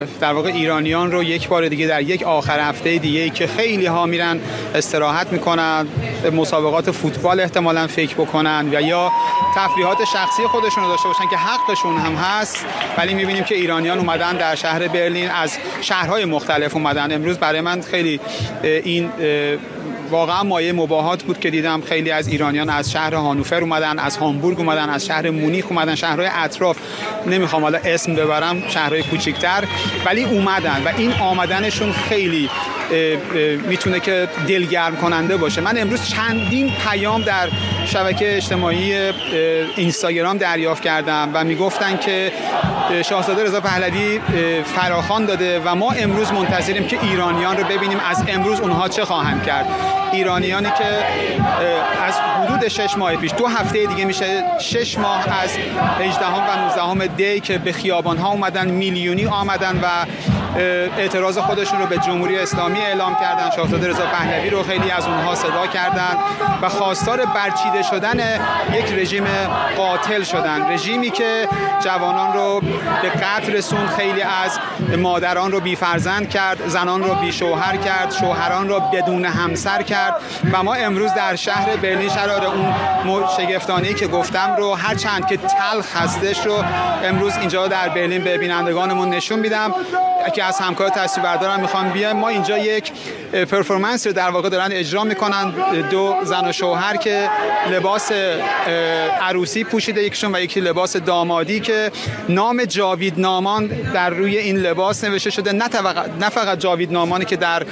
در واقع ایرانیان رو یک بار دیگه در یک آخر هفته دیگه که خیلی ها میرن استراحت میکنن، به مسابقات فوتبال احتمالاً فکر بکنن و یا تفریحات شخصی خودشون رو داشته باشن که حقشون هم هست، ولی میبینیم که ایرانیان اومدن در شهر برلین، از شهرهای مختلف اومدن. امروز برای من خیلی این واقعا مایه مباهات بود که دیدم خیلی از ایرانیان از شهر هانوفر اومدن، از هامبورگ اومدن، از شهر مونیخ اومدن، شهرهای اطراف، نمیخوام حالا اسم ببرم، شهرهای کوچیک‌تر، ولی اومدن و این آمدنشون خیلی میتونه که دلگرم کننده باشه. من امروز چندین پیام در شبکه اجتماعی اینستاگرام دریافت کردم و میگفتن که شاهزاده رضا پهلوی فراخوان داده و ما امروز منتظریم که ایرانیان رو ببینیم از امروز اونها چه خواهند کرد. ایرانیانی که از حدود 6 ماه پیش، 2 هفته دیگه میشه 6 ماه از 18 و 19 دی که به خیابان‌ها اومدن، میلیونی آمدن و اعتراض خودشون رو به جمهوری اسلامی اعلام کردن. شاهزاده رضا پهلوی رو خیلی از اونها صدا کردن و خواستار برچیده شدن یک رژیم قاتل شدن، رژیمی که جوانان رو به قتل رسوند، خیلی از مادران رو بی فرزند کرد، زنان رو بی شوهر کرد، شوهران رو بدون همسر کرد و ما امروز در شهر برلین شرار اون شگفتانه‌ای که گفتم رو، هر چند که تلخ هستش، رو امروز اینجا در برلین به بینندگانمون نشون میدم که از همکار تصویربردارم میخوام بیان. ما اینجا یک پرفورمنس رو در واقع دارن اجرا میکنن، 2 زن و شوهر که لباس عروسی پوشیده، یکیشون و یکی لباس دامادی، که نام جاویدنامان در روی این لباس نوشته شده. نه فقط جاویدنامانی که در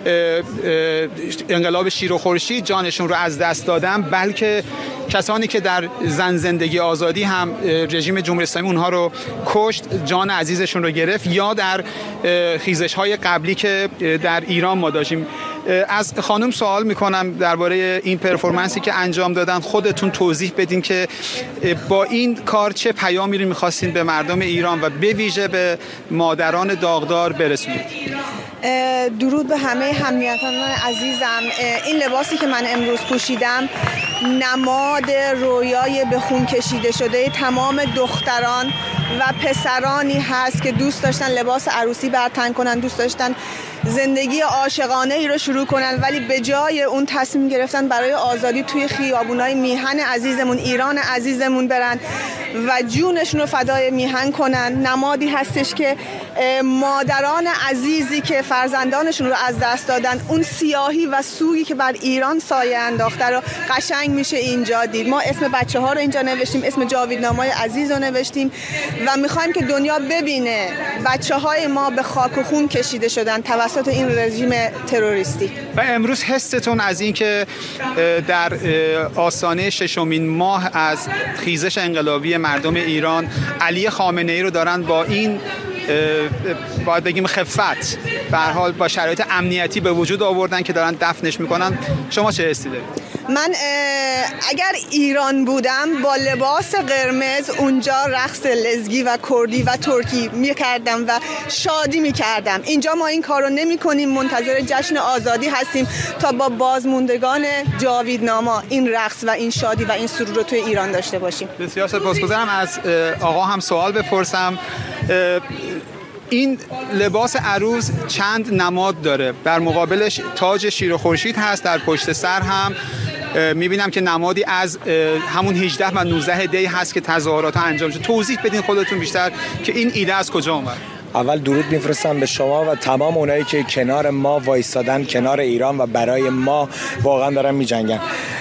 انقلاب شیر و خورشید جانشون رو از دست دادن، بلکه کسانی که در زن زندگی آزادی هم رژیم جمهوری اسلامی اونها رو کشت، جان عزیزشون رو گرفت، یا در خیزش‌های قبلی که در ایران ما داشتیم. از خانم سوال میکنم درباره این پرفورمنسی که انجام دادن، خودتون توضیح بدین که با این کار چه پیامی رو میخواستین به مردم ایران و به ویژه به مادران داغدار برسونید. درود به همه هم‌وطنان عزیزم. این لباسی که من امروز پوشیدم نماد رویای به خون کشیده شده تمام دختران و پسرانی هست که دوست داشتن لباس عروسی بر تن کنن، دوست داشتن زندگی عاشقانه ای رو شروع کنن، ولی به جای اون تصمیم گرفتن برای آزادی توی خیابونای میهن عزیزمون، ایران عزیزمون برن و جونشون رو فدای میهن کنن. نمادی هستش که مادران عزیزی که فرزندانشون رو از دست دادن، اون سیاهی و سوگی که بر ایران سایه انداخته رو قشنگ میشه اینجا دید. ما اسم بچه ها رو اینجا نوشتیم، اسم جاویدنامای عزیز رو نوشتیم و میخوایم که دنیا ببینه بچه های ما به خاک و خون کشیده شدن توسط این رژیم تروریستی. و امروز حستون از این که در آستانه 6مین ماه از خیزش انقلابی مردم ایران، علی خامنه‌ای رو دارن با این باید بگیم خفت، به هر حال با شرایط امنیتی به وجود آوردن که دارن دفنش میکنن، شما چه حسی دارید؟ من اگر ایران بودم با لباس قرمز اونجا رقص لزگی و کردی و ترکی میکردم و شادی میکردم. اینجا ما این کار رو نمی کنیم، منتظر جشن آزادی هستیم تا با بازموندگان جاویدناما این رقص و این شادی و این سرور رو توی ایران داشته باشیم. بسیار سپاسگزارم. از آقا هم سوال بپرسم. این لباس عروس چند نماد داره؟ در مقابلش تاج شیر و خورشید هست، در پشت سر هم میبینم که نمادی از همون 18 و 19 دی هست که تظاهرات انجام شد. توضیح بدین خودتون بیشتر که این ایده از کجا اومد. اول درود میفرستم به شما و تمام اونایی که کنار ما وایستادن، کنار ایران و برای ما واقعا دارن میجنگن.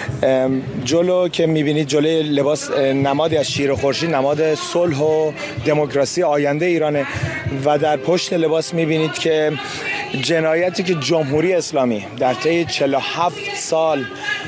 جلو که میبینید جلوی لباس نمادی از شیر و خورشید، نماد صلح و دموکراسی آینده ایرانه و در پشت لباس میبینید که جنایتی که جمهوری اسلامی در طی 47 سال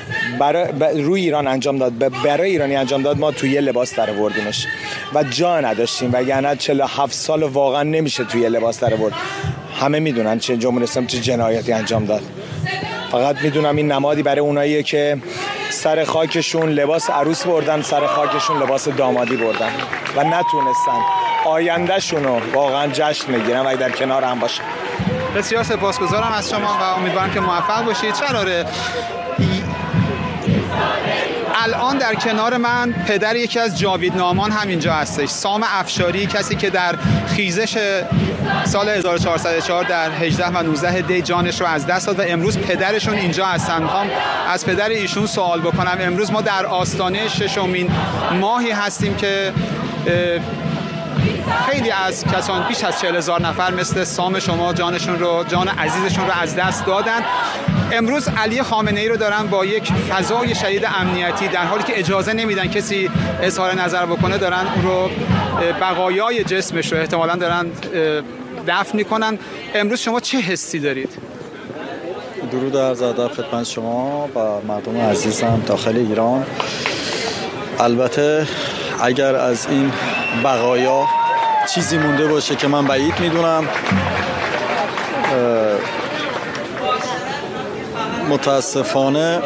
روی ایران انجام داد، برای ایرانی انجام داد، ما توی لباس در آوردیمش و جا نداشتیم، وگرنه 47 سال واقعا نمیشه توی لباس در آورد. همه میدونن چه جمهوری اسلامی چه جنایتی انجام داد. فقط میدونم این نمادی برای اوناییه که سر خاکشون لباس عروس بردن، سر خاکشون لباس دامادی بردن و نتونستن آیندهشون رو واقعا جشن بگیرن و در کنار هم باشن. بسیار سپاسگزارم از شما و امیدوارم که موفق باشید. شراره الان در کنار من پدر یکی از جاویدنامان همینجا هستش، سام افشاری، کسی که در خیزش سال 1404 در 18 و 19 دی جانش رو از دست داد و امروز پدرشون اینجا هستن. میخوام از پدر ایشون سوال بکنم. امروز ما در آستانه 6مین ماهی هستیم که خیلی از کسان، بیش از 40,000 نفر مثل سام شما جان عزیزشون رو از دست دادن. امروز علی خامنه‌ای رو دارن با یک فضای شدید امنیتی، در حالی که اجازه نمیدن کسی اظهار نظر بکنه، دارن اون رو بقایای جسمش رو احتمالاً دارن دفن میکنن. امروز شما چه حسی دارید؟ درود عرض ادب خدمت شما و مردم عزیزم داخل ایران. البته اگر از این بقایا چیزی مونده باشه که من بعید میدونم، متاسفانه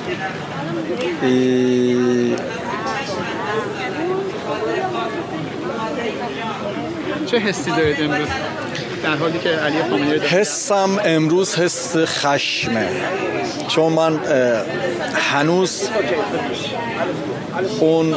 چه حسی دارید امروز در حالی که علی خامنه‌ای حسم امروز حس خشمه، چون من هنوز اون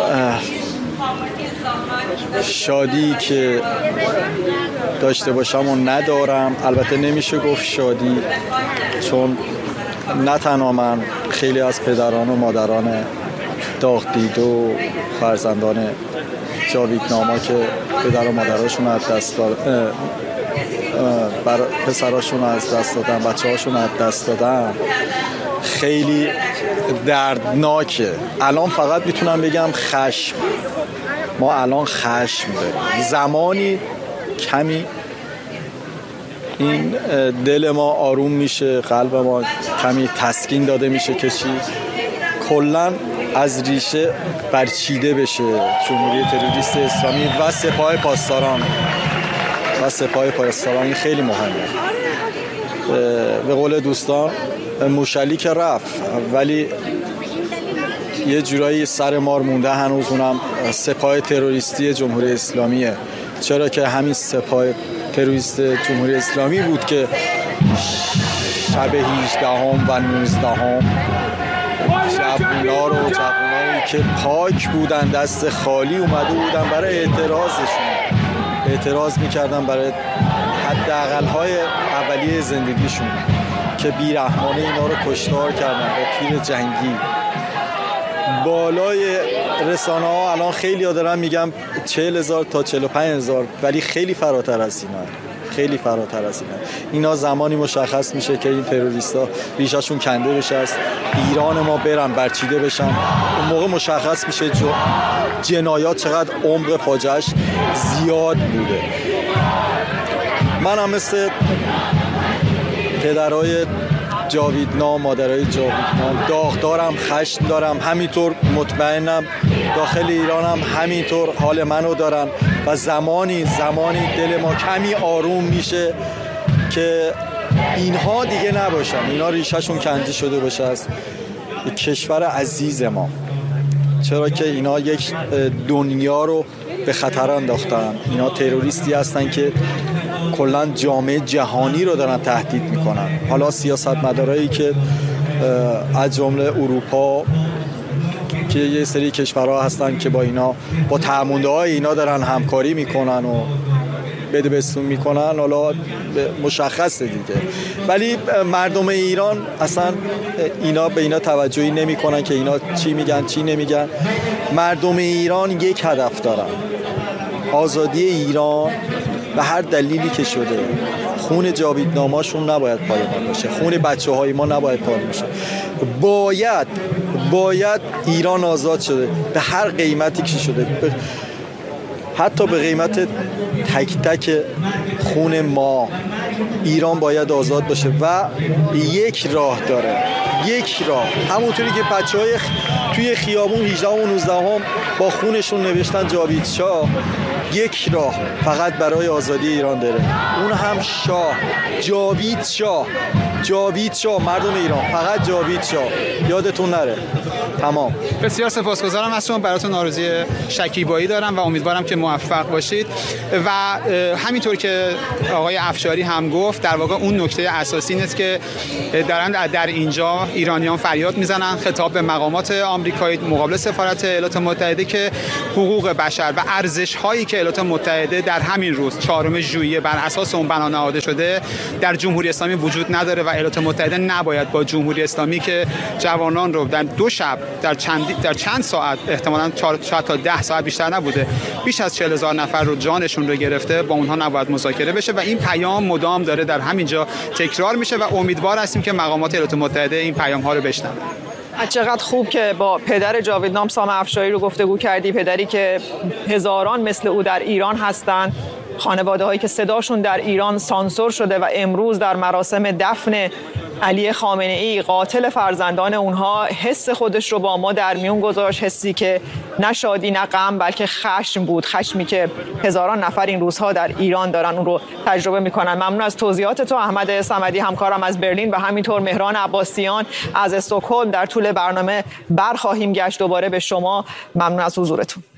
شادی که داشته باشم و ندارم. البته نمیشه گفت شادی، چون نه تنها من، خیلی از پدران و مادران داغدیده و فرزندان جاویدناما که پدر و مادراشون از دست دادن، پسراشون از دست دادن، بچه‌هاشون از دست دادن، خیلی دردناکه. الان فقط میتونم بگم خشم. ما الان خشم داریم. زمانی کمی این دل ما آروم میشه، قلب ما کمی تسکین داده میشه که چی کلن از ریشه برچیده بشه جمهوری تروریست اسلامی و سپاه پاسداران. این خیلی مهمه. به قول دوستان موشلی که رفت، ولی یه جورایی سر مار مونده هنوز، اونم سپاه تروریستی جمهوری اسلامیه. چرا که همین سپاه تروریست جمهوری اسلامی بود که شب 18 و 19 جوانایی که پاک بودن، دست خالی اومده بودن برای اعتراض میکردن برای حداقل‌های اولیه زندگیشون، که بیرحمانه اینا رو کشتار کردن با تیر جنگی. بالای رسانه ها الان خیلی ها دارن میگم 40,000 تا 45,000، ولی خیلی فراتر از اینا زمانی مشخص میشه که این تروریستا ریشاشون کنده بشه، از ایران ما برن، برچیده بشن. اون موقع مشخص میشه جنایات چقدر عمق فاجعه‌اش زیاد بوده. من هم مثل پدرای جاویدنام، مادرای جاویدنام داغ دارم، خشم دارم، همینطور مطمئنم داخل ایرانم همینطور حال منو دارن و زمانی دل ما کمی آروم میشه که اینها دیگه نباشن، اینا ریشهشون کنده شده باشه از کشور عزیز ما. چرا که اینا یک دنیا رو به خطر انداختن. اینا تروریستی هستن که کلا جامعه جهانی رو دارن تهدید میکنن. حالا سیاستمدارایی که از جمله اروپا که یه سری کشورها هستن که با اینا، با تعامل‌های اینا دارن همکاری میکنن و بدبستون میکنن، حالا مشخصه دیگه. ولی مردم ایران اصلا اینا به اینا توجهی نمیکنن که اینا چی میگن چی نمیگن. مردم ایران یک هدف دارن: آزادی ایران. به هر دلیلی که شده خون جاویدناماشون نباید پایمال باشه، خون بچه‌های ما نباید پایمال باشه. باید ایران آزاد شده به هر قیمتی که شده، حتی به قیمت تک تک خون ما. ایران باید آزاد باشه و یک راه داره، همونطوری که بچه‌های توی خیابون 18 و 19 با خونشون نوشتن یک راه فقط برای آزادی ایران داره، اون هم شاه، جاوید شاه مردم ایران، فقط جاوید شاه، یادتون نره. تمام. بسیار سپاسگزارم از شما، براتون آرزوی شکیبایی دارم و امیدوارم که موفق باشید. و همینطور که آقای افشاری هم گفت، در واقع اون نکته اساسی است که دارن در اینجا ایرانیان فریاد میزنن خطاب به مقامات آمریکایی مقابل سفارت ایالات متحده که حقوق بشر و ارزش‌هایی که ایالات متحده در همین روز 4 ژوئیه بر اساس اون بنا نهاده شده در جمهوری اسلامی وجود نداره و ایالات متحده نباید با جمهوری اسلامی که جوانان رو در 2 شب در چند ساعت، احتمالاً 4 تا 10 ساعت بیشتر نبوده، بیش از 40,000 نفر رو جانشون رو گرفته، با اونها نباید مذاکره بشه و این پیام مدام داره در همینجا تکرار میشه و امیدوار هستیم که مقامات ایالات متحده این پیام ها رو بشنون. چقدر خوب که با پدر جاویدنام سام افشاری رو گفتگو کردی، پدری که هزاران مثل او در ایران هستند، خانواده هایی که صداشون در ایران سانسور شده و امروز در مراسم دفن علی خامنه ای قاتل فرزندان اونها حس خودش رو با ما در میون گذاشت، حسی که نه شادی نه غم بلکه خشم بود، خشمی که هزاران نفر این روزها در ایران دارن اون رو تجربه میکنن. ممنون از توضیحات تو احمد صمدی همکارم از برلین و همینطور مهران عباسیان از استکهلم. در طول برنامه برخواهیم گشت دوباره به شما. ممنون از حضورتون.